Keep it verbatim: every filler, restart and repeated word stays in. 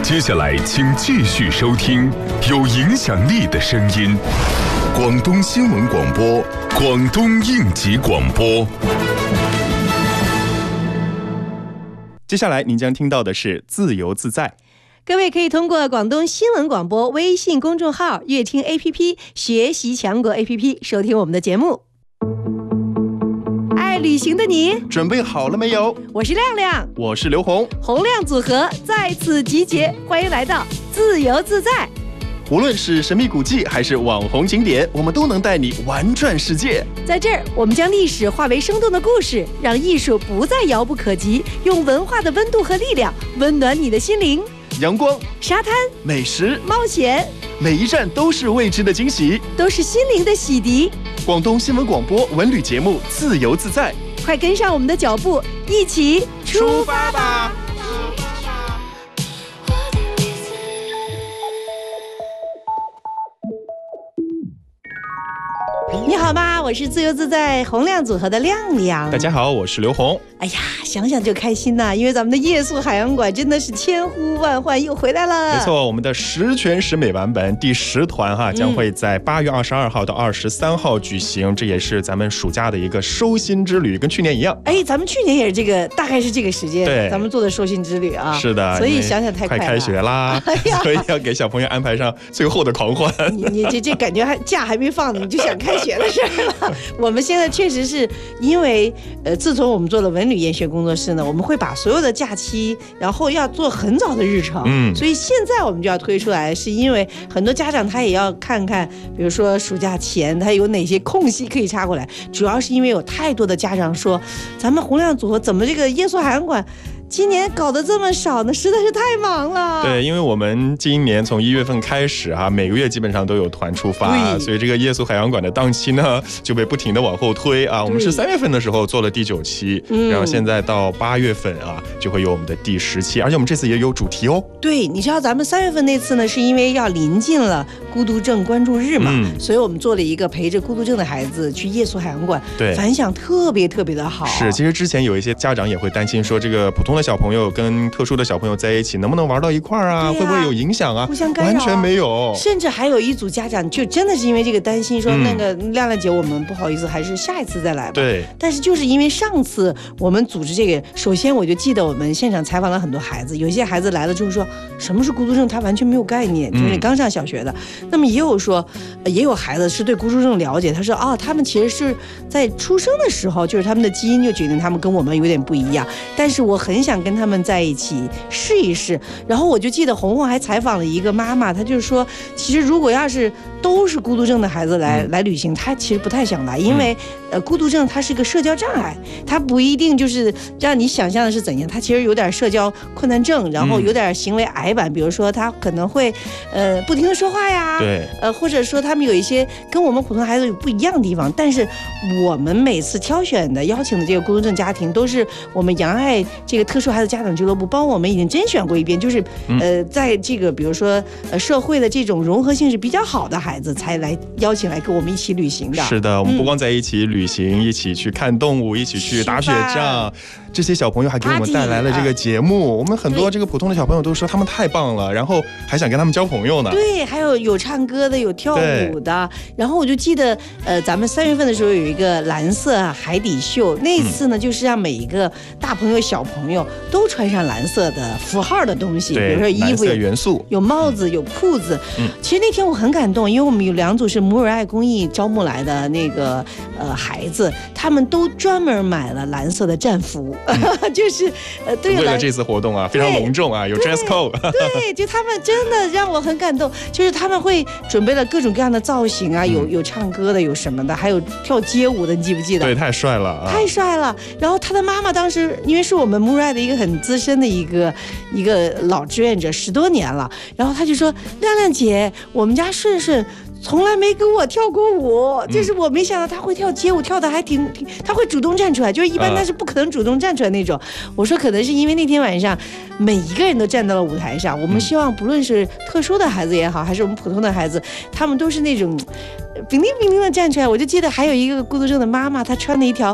接下来请继续收听有影响力的声音，广东新闻广播，广东应急广播。 接下来您将听到的是自由自在。 各位可以通过广东新闻广播微信公众号、乐听 A P P、学习强国 A P P 收听我们的节目。爱旅行的你准备好了没有？ 我是亮亮， 我是刘红， 洪亮组合在此集结，欢迎来到自由自在。 无论是神秘古迹还是网红景点，我们都能带你玩转世界。 在这儿，我们将历史化为生动的故事，让艺术不再遥不可及，用文化的温度和力量温暖你的心灵。 阳光、 沙滩、 美食、 冒险， 每一站都是未知的惊喜， 都是心灵的洗涤。 广东新闻广播文旅节目《自由自在》， 快跟上我们的脚步，一起出发吧！你好吗？我是自由自在洪亮组合的亮亮。 大家好，我是刘红。 哎呀，想想就开心呐，因为咱们的夜宿海洋馆真的是千呼万唤又回来了。 没错，我们的十全十美版本第十团哈，将会在八月二十二号到二十三号举行、嗯，这也是咱们暑假的一个收心之旅，跟去年一样。 哎，咱们去年也是这个，大概是这个时间， 对， 咱们做的收心之旅啊。 是的， 所以想想太快了， 快开学啦，哎、所以要给小朋友安排上最后的狂欢。 你你这这感觉还假还没放呢，你就想开学的事儿了。我们现在确实是因为呃，自从我们做了文旅研学工作室呢，我们会把所有的假期，然后要做很早的日程，嗯，所以现在我们就要推出来，是因为很多家长他也要看看，比如说暑假前他有哪些空隙可以插过来，主要是因为有太多的家长说，咱们洪亮组合怎么这个夜宿海洋馆今年搞得这么少呢？实在是太忙了。 对，因为我们今年从一月份开始啊，每个月基本上都有团出发，所以这个夜宿海洋馆的档期呢就被不停的往后推啊。我们是三月份的时候做了第九期，然后现在到八月份啊就会有我们的第十期，而且我们这次也有主题哦。 对，你知道咱们三月份那次呢，是因为要临近了孤独症关注日嘛，嗯、所以我们做了一个陪着孤独症的孩子去夜宿海洋馆， 对， 反响特别特别的好。 是，其实之前有一些家长也会担心说，这个普通的小朋友跟特殊的小朋友在一起能不能玩到一块儿 啊, 啊会不会有影响啊？ 互相干扰， 完全没有。 甚至还有一组家长就真的是因为这个担心说、嗯、那个亮亮姐我们不好意思还是下一次再来吧。 对， 但是就是因为上次我们组织这个，首先我就记得我们现场采访了很多孩子，有些孩子来了之后说什么是孤独症他完全没有概念，就是刚上小学的、嗯、那么也有说也有孩子是对孤独症了解，他说哦他们其实是在出生的时候就是他们的基因就决定他们跟我们有点不一样，但是我很想跟他们在一起试一试。然后我就记得红红还采访了一个妈妈，她就是说其实如果要是都是孤独症的孩子来、嗯、来旅行，她其实不太想来，因为、嗯、呃孤独症它是个社交障碍，它不一定就是让你想象的是怎样，它其实有点社交困难症，然后有点行为矮板、嗯、比如说他可能会呃不停的说话呀， 对， 呃或者说他们有一些跟我们普通孩子有不一样的地方，但是我们每次挑选的邀请的这个孤独症家庭都是我们洋爱这个特殊孩子家长俱乐部帮我们已经甄选过一遍，就是呃在这个比如说呃社会的这种融合性是比较好的孩子才来邀请来跟我们一起旅行的。 是的，我们不光在一起旅行、嗯、一起去看动物，一起去打雪仗，这些小朋友还给我们带来了这个节目，我们很多这个普通的小朋友都说他们太棒了，然后还想跟他们交朋友呢。 对，还有有唱歌的，有跳舞的。然后我就记得呃咱们三月份的时候有一个蓝色海底秀，那次呢、嗯、就是让每一个大朋友小朋友都穿上蓝色的符号的东西，比如说衣服元素， 有帽子，有裤子。嗯，其实那天我很感动，因为我们有两组是母尔爱公益招募来的那个呃孩子，他们都专门买了蓝色的战服，嗯、就是呃对， 为了这次活动啊，非常隆重啊，有 dress code。 对，就他们真的让我很感动，就是他们会准备了各种各样的造型啊，有有唱歌的，有什么的，还有跳街舞的，你记不记得？ 对，太帅了、啊， 太帅了。然后他的妈妈当时因为是我们母尔爱的一个很资深的一个一个老志愿者，十多年了，然后他就说亮亮姐，我们家顺顺从来没跟我跳过舞，就是我没想到他会跳街舞，跳的还挺挺，他会主动站出来，就是一般他是不可能主动站出来那种。我说可能是因为那天晚上每一个人都站到了舞台上，我们希望不论是特殊的孩子也好，还是我们普通的孩子，他们都是那种叮铃叮铃的站出来。我就记得还有一个孤独症的妈妈，她穿了一条